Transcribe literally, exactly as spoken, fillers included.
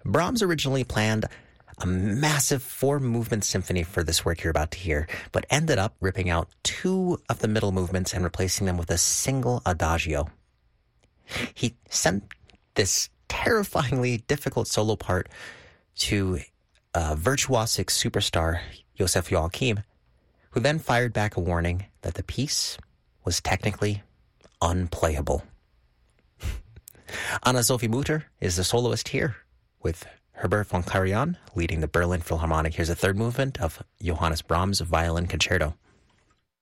Brahms originally planned a massive four-movement symphony for this work you're about to hear, but ended up ripping out two of the middle movements and replacing them with a single adagio. He sent this terrifyingly difficult solo part to a virtuosic superstar, Josef Joachim, who then fired back a warning that the piece was technically unplayable. Anna-Sophie Mutter is the soloist here, with Herbert von Karajan leading the Berlin Philharmonic. Here's a third movement of Johannes Brahms' Violin Concerto.